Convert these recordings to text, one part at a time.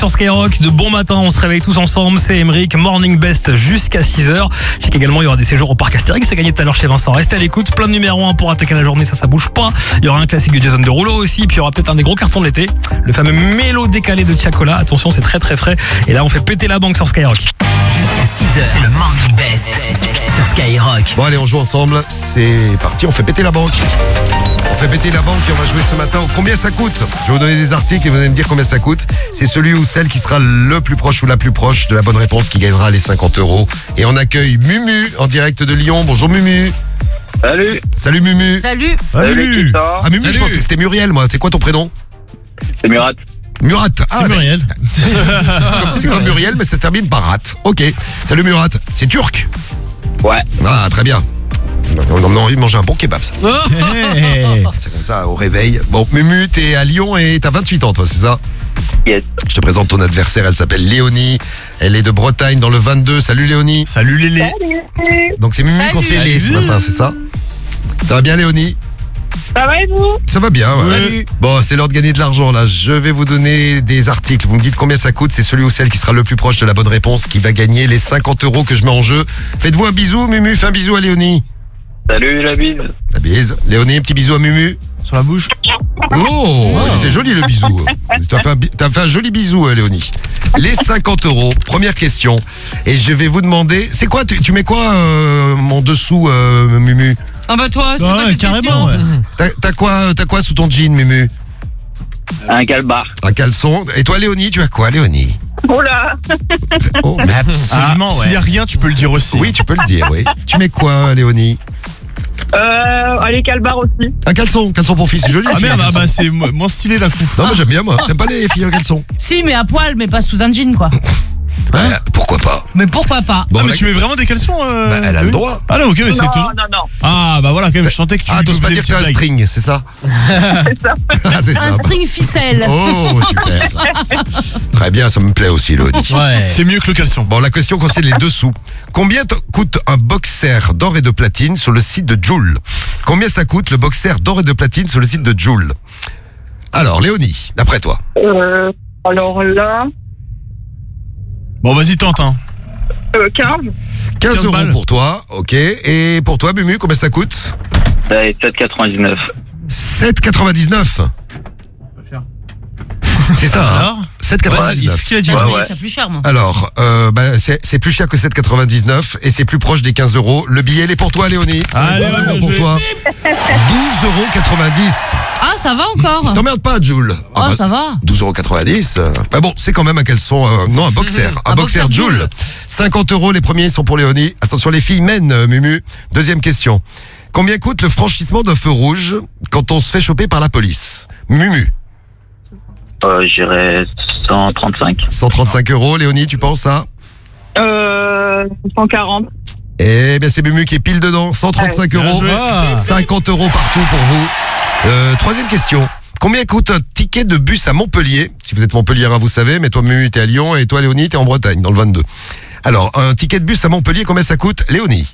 Sur Skyrock, de bon matin, on se réveille tous ensemble, c'est Emeric, Morning Best jusqu'à 6h. Je sais qu'également il y aura des séjours au parc Astérix, c'est gagné tout à l'heure chez Vincent. Restez à l'écoute, plein de numéros 1 pour attaquer la journée, ça bouge pas. Il y aura un classique de Jason Derulo aussi, puis il y aura peut-être un des gros cartons de l'été, le fameux mélo décalé de Tiakola. Attention, c'est très très frais. Et là on fait péter la banque sur Skyrock. Jusqu'à 6h, c'est le Morning Best sur Skyrock. Bon allez, on joue ensemble, c'est parti, on fait péter la banque. On fait péter la banque et on va jouer ce matin au combien ça coûte. Je vais vous donner des articles et vous allez me dire combien ça coûte. C'est celui ou celle qui sera le plus proche ou la plus proche de la bonne réponse qui gagnera les 50 €. Et on accueille Mumu en direct de Lyon. Bonjour Mumu. Salut. Salut Mumu. Salut. L'équipe, ça va? Ah Mumu, je pensais que c'était Muriel moi. C'est quoi ton prénom? C'est Murat. Murat. C'est Muriel. C'est comme Muriel mais ça se termine par rat. Ok. Salut Murat. C'est turc? Ouais. Ah très bien. On a envie de manger un bon kebab ça. C'est comme ça au réveil. Bon Mumu, t'es à Lyon et t'as 28 ans toi, c'est ça? Yes. Je te présente ton adversaire, elle s'appelle Léonie. Elle est de Bretagne dans le 22. Salut Léonie. Salut Lélé. Donc c'est Mumu qu'on fait les ce matin, c'est ça? Ça va bien Léonie? Ça va et vous? Ça va bien, ouais. Salut. Bon, c'est l'heure de gagner de l'argent là. Je vais vous donner des articles. Vous me dites combien ça coûte. C'est celui ou celle qui sera le plus proche de la bonne réponse qui va gagner les 50 € que je mets en jeu. Faites-vous un bisou, Mumu. Fais un bisou à Léonie. Salut la bise. La bise. Léonie, un petit bisou à Mumu. Sur la bouche. Oh, il était joli le bisou. T'as fait un joli bisou, Léonie. Les 50 €. Première question. Et je vais vous demander, c'est quoi, tu mets quoi en dessous, Mumu? Ah bah toi, c'est pas carrément. Ouais. T'as quoi sous ton jean, Mumu? Un calbar. Un caleçon. Et toi, Léonie, tu as quoi, Léonie? Oula. Oh, mais- Absolument, ouais. S'il y a rien, tu peux le dire aussi. Oui, tu peux le dire, oui. Tu mets quoi, Léonie? Allez, calbar aussi. Un caleçon pour fille, c'est joli. Ah les filles, merde, un caleçon. c'est moins stylé d'un coup. Non, mais j'aime bien, moi. T'aimes pas les filles en caleçon? Si, mais à poil, mais pas sous un jean, quoi. Pourquoi pas? Mais pourquoi pas? Bon, Ah, mais la- tu mets vraiment des caleçons elle a le oui. droit. Ah non, ok, mais c'est étonnant. Non. Ah bah voilà, quand même, je sentais que tu Ah, t'oses pas faisais dire que des t'as un petites blagues. string, c'est ça? C'est ça. Ah, c'est ça. Un string ficelle. Oh, super. Très bien, ça me plaît aussi, Léonie. Ouais. C'est mieux que le caleçon. Bon, la question concerne les dessous. Combien coûte un boxer d'or et de platine sur le site de Joule? Combien ça coûte le boxer d'or et de platine sur le site de Joule? Alors, Léonie, d'après toi? Alors là, Bon, vas-y, tente, hein. 15. 15 € balles. pour toi, ok. Et pour toi, Mumu, combien ça coûte? 7,99. 7,99. C'est ça, hein? Alors 7,99. ce qu'il a dit. J'ai Ouais, trouvé ouais. ça plus cher, moi. Alors, c'est plus cher que 7,99 et c'est plus proche des 15 €. Le billet, il est pour toi, Léonie. C'est Allez, vraiment ouais, pour je vais- toi. 12,90 €. Ah, ça va Il encore. s'emmerde pas, Joule. Oh, ça va. 12,90 €. Bah bon, c'est quand même un caleçon, non, un boxer. Un boxer Joule. 50 €, les premiers sont pour Léonie. Attention, les filles mènent, Mumu. Deuxième question. Combien coûte le franchissement d'un feu rouge quand on se fait choper par la police? Mumu. J'irais 135. 135 €. Léonie, tu penses ça? 140. Eh bien, c'est Mumu qui est pile dedans. 135 Bien €. joué. 50 € partout pour vous. Troisième question. Combien coûte un ticket de bus à Montpellier? Si vous êtes Montpelliérain, vous savez, mais toi, Mumu, t'es à Lyon et toi, Léonie, t'es en Bretagne, dans le 22. Alors, un ticket de bus à Montpellier, combien ça coûte? Léonie?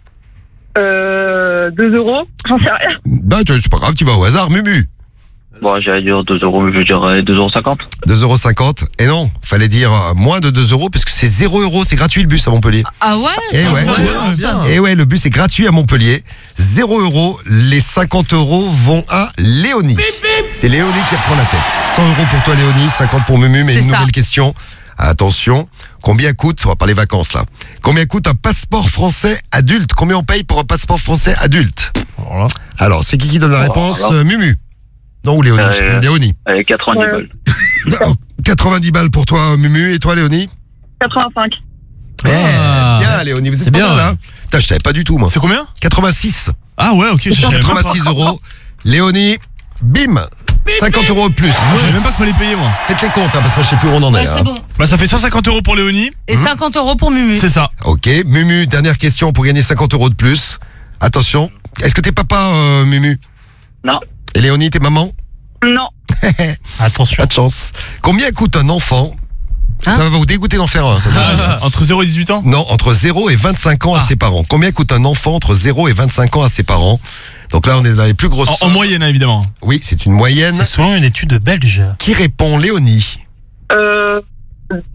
2 €. J'en sais rien. Bah, c'est pas grave, tu vas au hasard. Mumu? Bon, j'allais dire 2 €, je dirais 2,50 €. 2,50 €. Et non, fallait dire moins de 2 €, puisque c'est 0 €. C'est gratuit le bus à Montpellier. Ah ouais? Eh ça ouais. va, Ouais, ça. Et ouais, le bus est gratuit à Montpellier. 0 €. Les 50 € vont à Léonie. C'est Léonie qui reprend la tête. 100 € pour toi, Léonie. 50 pour Mumu. Mais C'est une ça. nouvelle question. Attention. Combien coûte, on va parler vacances là. Combien coûte un passeport français adulte? Combien on paye pour un passeport français adulte? Alors, c'est qui donne la réponse? alors. Mumu. Non, ou Léonie? Je sais plus. Léonie. Allez, 90 balles. 90 balles pour toi, Mumu. Et toi, Léonie? 85. Ah. Bien, Léonie. Vous êtes C'est pas bien, mal, ouais. hein? Putain, je savais pas du tout, moi. C'est combien? 86. Ah ouais, ok, je savais même pas. 86 €. Léonie, bim, 50 € de plus. Je savais même pas qu'il fallait payer, moi. Faites les comptes, hein, parce que moi je sais plus où on en est. Ouais, hein. c'est bon. Bah, ça fait 150 € pour Léonie. Et 50 € pour Mumu. C'est ça. Ok, Mumu, dernière question pour gagner 50 € de plus. Attention, est-ce que t'es papa, Mumu? Non. Et Léonie, t'es maman? Non. Attention. Pas de chance. Combien coûte un enfant? Hein? Ça va vous dégoûter d'en faire un. Ça Entre 0 et 18 ans? Non, entre 0 et 25 ans à ses parents. Combien coûte un enfant entre 0 et 25 ans à ses parents? Donc là, on est dans les plus grosses En sommes. moyenne, hein, évidemment. Oui, c'est une moyenne. C'est selon une étude belge. Qui répond, Léonie?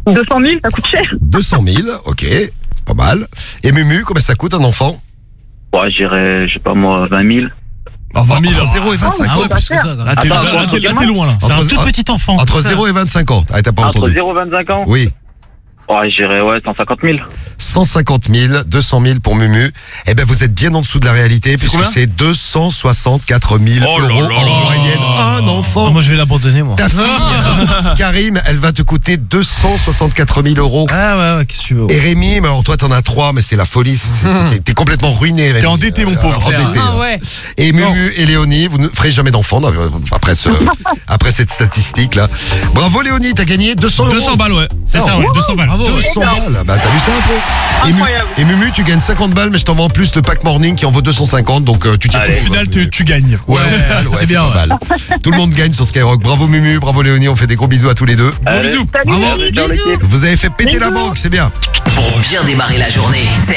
200 000, ça coûte cher. 200 000, ok, pas mal. Et Mumu, combien ça coûte un enfant? Ouais, j'irais, je sais pas moi, 20 000. Ah, 20 000. Entre 0 et 25 Ah ans. ouais, plus que ça. quand même. Là, t'es loin, là. C'est un Entre- tout petit enfant. Entre 0 et 25 ans. Ah, t'as pas Entre entendu? 0 et 25 ans? Oui. Ouais, j'irais, 150 000. 150 000, 200 000 pour Mumu. Eh ben, vous êtes bien en dessous de la réalité, puisque combien c'est 264 000 Oh là euros là en là. moyenne. Un enfant. Ah, moi, je vais l'abandonner, moi. Ta fille, Karim, elle va te coûter 264 000 euros. Ah ouais, qu'est-ce que tu veux? Et Rémi, mais alors toi t'en as 3, mais c'est la folie. T'es complètement ruiné, Rémi. T'es endetté, mon pauvre. Endetté. Ah ouais. Et Mumu et Léonie, vous ne ferez jamais d'enfant après cette statistique là. Bravo Léonie, t'as gagné 200 euros. 200 balles, ouais. C'est ça, ouais. 200 balles. Bravo, 200 balles. Bah t'as vu ça un peu. Incroyable. Et Mumu, tu gagnes 50 balles, mais je t'envoie en plus le pack morning qui en vaut 250, donc tu t'y Au retrouves. final, Mumu. tu gagnes. Ouais, au final, c'est bien, pas mal. Tout le monde gagne sur Skyrock. Bravo Mumu, bravo Léonie, on fait des gros bisous à tous les deux. Allez. Bisous. Salut. Ciao, l'équipe. Vous avez fait péter la banque, c'est bien. Pour bien démarrer la journée,